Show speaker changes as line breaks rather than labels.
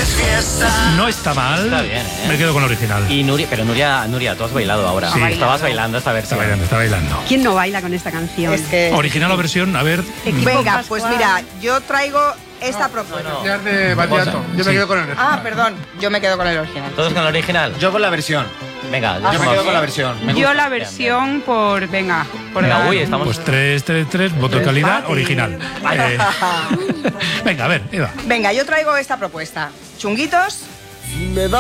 No está mal.
Está bien, ¿eh?
Me quedo con la original.
Y Nuria, tú has bailado ahora.
Sí.
Estabas bailando esta versión.
Está bailando.
¿Quién no baila con esta canción?
Es que...
Original o versión, a ver.
Venga, pues mira, yo traigo esta propuesta.
Ya de bachillerato. Yo me quedo con el original.
Ah, perdón, yo me quedo con el original.
¿Todos con el original?
Yo con la versión.
Venga,
Yo me quedo con la versión. Me
Yo
gusta.
la versión por... Venga, por
Venga,
ganar.
uy, estamos...
Pues 3-3-3, voto de calidad, original. Venga, a ver, Eva.
Venga, yo traigo esta propuesta. Chunguitos.